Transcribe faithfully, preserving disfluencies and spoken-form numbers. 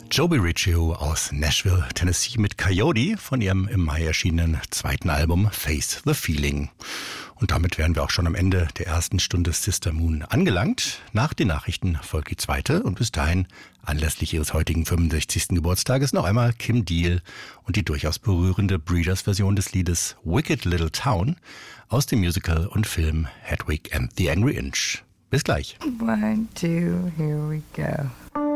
Joby Riccio aus Nashville, Tennessee mit Coyote von ihrem im Mai erschienenen zweiten Album Face the Feeling. Und damit wären wir auch schon am Ende der ersten Stunde Sister Moon angelangt. Nach den Nachrichten folgt die zweite und bis dahin, anlässlich ihres heutigen fünfundsechzigsten Geburtstages, noch einmal Kim Deal und die durchaus berührende Breeders-Version des Liedes Wicked Little Town aus dem Musical und Film Hedwig and the Angry Inch. Bis gleich. One, two, here we go.